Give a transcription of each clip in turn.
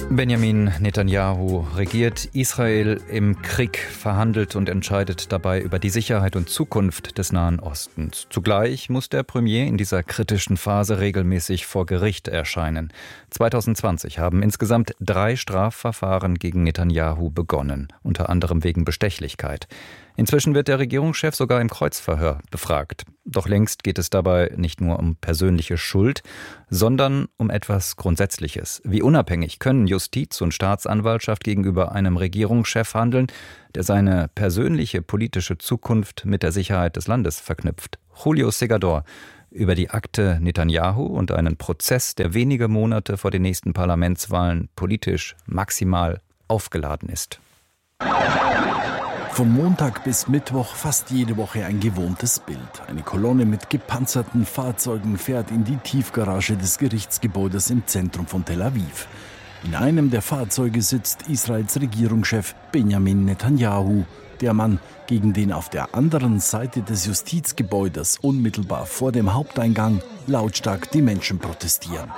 Benjamin Netanyahu regiert Israel im Krieg, verhandelt und entscheidet dabei über die Sicherheit und Zukunft des Nahen Ostens. Zugleich muss der Premier in dieser kritischen Phase regelmäßig vor Gericht erscheinen. 2020 haben insgesamt 3 Strafverfahren gegen Netanyahu begonnen, unter anderem wegen Bestechlichkeit. Inzwischen wird der Regierungschef sogar im Kreuzverhör befragt. Doch längst geht es dabei nicht nur um persönliche Schuld, sondern um etwas Grundsätzliches. Wie unabhängig können Justiz und Staatsanwaltschaft gegenüber einem Regierungschef handeln, der seine persönliche politische Zukunft mit der Sicherheit des Landes verknüpft? Julio Segador über die Akte Netanyahu und einen Prozess, der wenige Monate vor den nächsten Parlamentswahlen politisch maximal aufgeladen ist. Von Montag bis Mittwoch fast jede Woche ein gewohntes Bild. Eine Kolonne mit gepanzerten Fahrzeugen fährt in die Tiefgarage des Gerichtsgebäudes im Zentrum von Tel Aviv. In einem der Fahrzeuge sitzt Israels Regierungschef Benjamin Netanyahu, der Mann, gegen den auf der anderen Seite des Justizgebäudes unmittelbar vor dem Haupteingang lautstark die Menschen protestieren.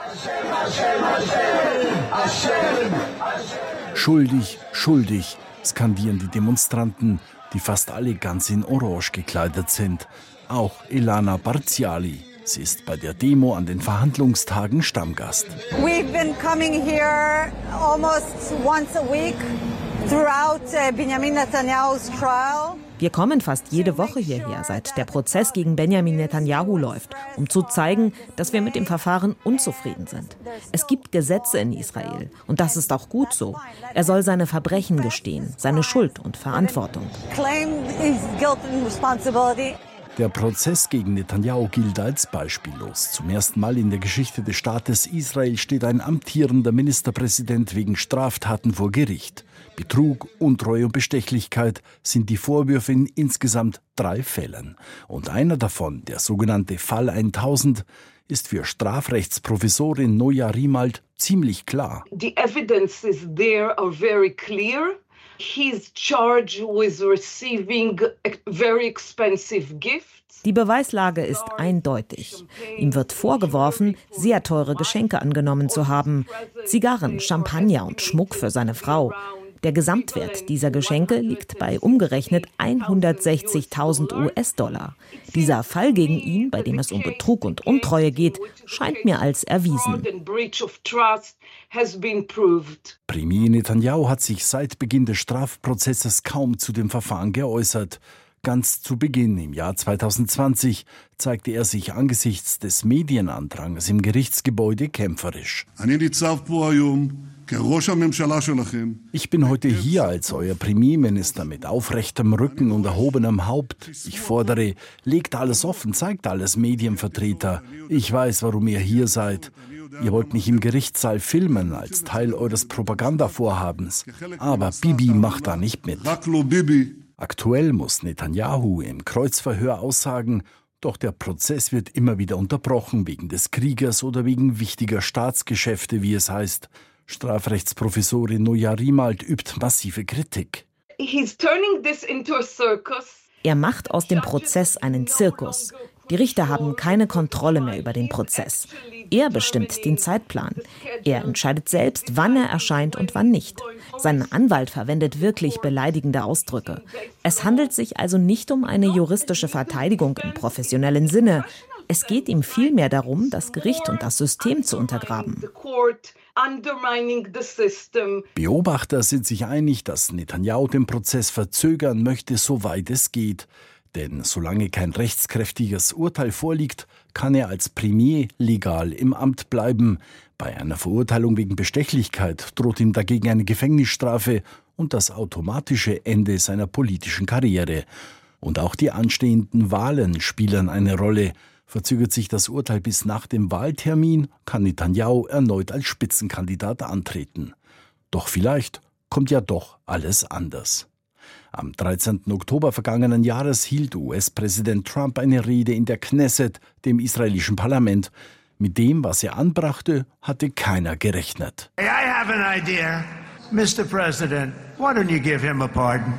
Schuldig, schuldig, skandieren die Demonstranten, die fast alle ganz in Orange gekleidet sind. Auch Elana Barziali. Sie ist bei der Demo an den Verhandlungstagen Stammgast. We've been coming here almost once a week throughout Benjamin Netanyahu's trial. Wir kommen fast jede Woche hierher, seit der Prozess gegen Benjamin Netanyahu läuft, um zu zeigen, dass wir mit dem Verfahren unzufrieden sind. Es gibt Gesetze in Israel und das ist auch gut so. Er soll seine Verbrechen gestehen, seine Schuld und Verantwortung. Der Prozess gegen Netanyahu gilt als beispiellos. Zum ersten Mal in der Geschichte des Staates Israel steht ein amtierender Ministerpräsident wegen Straftaten vor Gericht. Betrug, Untreue und Bestechlichkeit sind die Vorwürfe in insgesamt 3 Fällen. Und einer davon, der sogenannte Fall 1000, ist für Strafrechtsprofessorin Noja Rimald ziemlich klar. The evidences there are very clear. He's charged with receiving very expensive gifts. Die Beweislage ist eindeutig. Ihm wird vorgeworfen, sehr teure Geschenke angenommen zu haben. Zigarren, Champagner und Schmuck für seine Frau. Der Gesamtwert dieser Geschenke liegt bei umgerechnet 160.000 US-Dollar. Dieser Fall gegen ihn, bei dem es um Betrug und Untreue geht, scheint mir als erwiesen. Premier Netanyahu hat sich seit Beginn des Strafprozesses kaum zu dem Verfahren geäußert. Ganz zu Beginn, im Jahr 2020, zeigte er sich angesichts des Medienandrangs im Gerichtsgebäude kämpferisch. Ich bin heute hier als euer Premierminister mit aufrechtem Rücken und erhobenem Haupt. Ich fordere, legt alles offen, zeigt alles Medienvertreter. Ich weiß, warum ihr hier seid. Ihr wollt mich im Gerichtssaal filmen als Teil eures Propagandavorhabens. Aber Bibi macht da nicht mit. Aktuell muss Netanyahu im Kreuzverhör aussagen, doch der Prozess wird immer wieder unterbrochen wegen des Krieges oder wegen wichtiger Staatsgeschäfte, wie es heißt. Strafrechtsprofessorin Noja Rimald übt massive Kritik. Er macht aus dem Prozess einen Zirkus. Die Richter haben keine Kontrolle mehr über den Prozess. Er bestimmt den Zeitplan. Er entscheidet selbst, wann er erscheint und wann nicht. Sein Anwalt verwendet wirklich beleidigende Ausdrücke. Es handelt sich also nicht um eine juristische Verteidigung im professionellen Sinne. Es geht ihm vielmehr darum, das Gericht und das System zu untergraben. Beobachter sind sich einig, dass Netanyahu den Prozess verzögern möchte, soweit es geht. Denn solange kein rechtskräftiges Urteil vorliegt, kann er als Premier legal im Amt bleiben. Bei einer Verurteilung wegen Bestechlichkeit droht ihm dagegen eine Gefängnisstrafe und das automatische Ende seiner politischen Karriere. Und auch die anstehenden Wahlen spielen eine Rolle. Verzögert sich das Urteil bis nach dem Wahltermin, kann Netanyahu erneut als Spitzenkandidat antreten. Doch vielleicht kommt ja doch alles anders. Am 13. Oktober vergangenen Jahres hielt US-Präsident Trump eine Rede in der Knesset, dem israelischen Parlament. Mit dem, was er anbrachte, hatte keiner gerechnet. Hey, I have an idea. Mr. President, why don't you give him a pardon?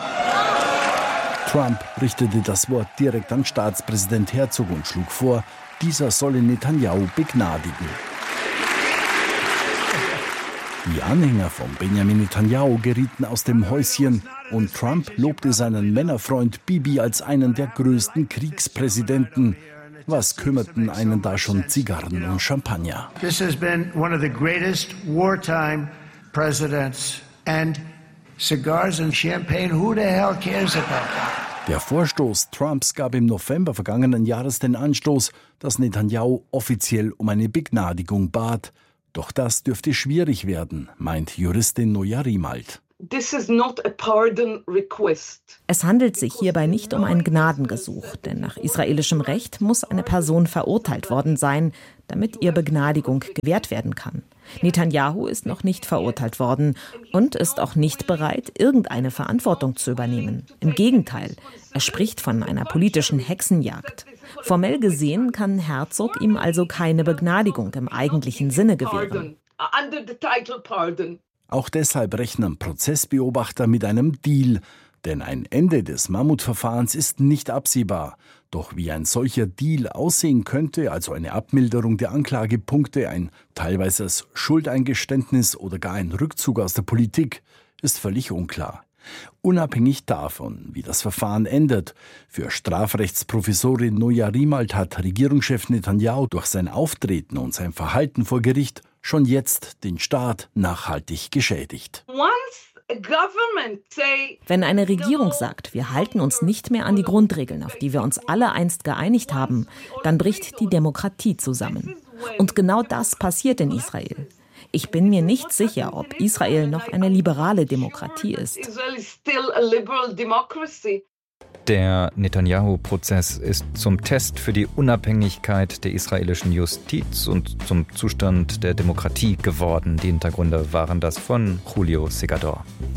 Trump richtete das Wort direkt an Staatspräsident Herzog und schlug vor, dieser solle Netanyahu begnadigen. Die Anhänger von Benjamin Netanyahu gerieten aus dem Häuschen und Trump lobte seinen Männerfreund Bibi als einen der größten Kriegspräsidenten. Was kümmerten einen da schon Zigarren und Champagner? This has been one of the greatest wartime presidents. And cigars and champagne, who the hell cares about that? Der Vorstoß Trumps gab im November vergangenen Jahres den Anstoß, dass Netanyahu offiziell um eine Begnadigung bat. Doch das dürfte schwierig werden, meint Juristin Noja Rimalt. This is not a pardon request. Es handelt sich hierbei nicht um ein Gnadengesuch, denn nach israelischem Recht muss eine Person verurteilt worden sein, damit ihr Begnadigung gewährt werden kann. Netanyahu ist noch nicht verurteilt worden und ist auch nicht bereit, irgendeine Verantwortung zu übernehmen. Im Gegenteil, er spricht von einer politischen Hexenjagd. Formell gesehen kann Herzog ihm also keine Begnadigung im eigentlichen Sinne gewähren. Under the title pardon. Auch deshalb rechnen Prozessbeobachter mit einem Deal, denn ein Ende des Mammutverfahrens ist nicht absehbar. Doch wie ein solcher Deal aussehen könnte, also eine Abmilderung der Anklagepunkte, ein teilweises Schuldeingeständnis oder gar ein Rückzug aus der Politik, ist völlig unklar. Unabhängig davon, wie das Verfahren endet, für Strafrechtsprofessorin Noja Rimalt hat Regierungschef Netanyahu durch sein Auftreten und sein Verhalten vor Gericht schon jetzt den Staat nachhaltig geschädigt. Wenn eine Regierung sagt, wir halten uns nicht mehr an die Grundregeln, auf die wir uns alle einst geeinigt haben, dann bricht die Demokratie zusammen. Und genau das passiert in Israel. Ich bin mir nicht sicher, ob Israel noch eine liberale Demokratie ist. Der Netanyahu-Prozess ist zum Test für die Unabhängigkeit der israelischen Justiz und zum Zustand der Demokratie geworden. Die Hintergründe waren das von Julio Segador.